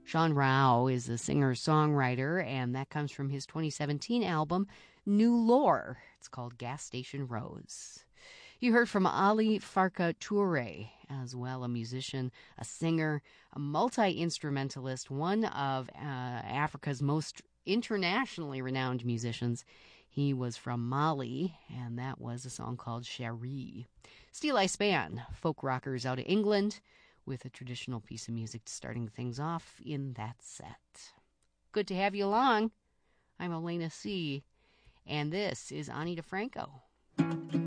Sean Rao is a singer-songwriter, and that comes from his 2017 album, New Lore. It's called Gas Station Rose. You heard from Ali Farka Toure, as well, a musician, a singer, a multi-instrumentalist, one of Africa's most internationally renowned musicians. He was from Mali, and that was a song called Cherie. Steel Eye Span, folk rockers out of England, with a traditional piece of music starting things off in that set. Good to have you along. I'm Elena C., and this is Ani DeFranco.